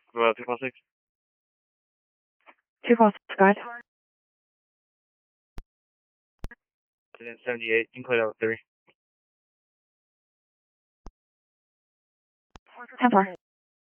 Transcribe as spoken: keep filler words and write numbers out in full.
Uh, two four six. two four six, guys. seventy-eight, include out three. ten four.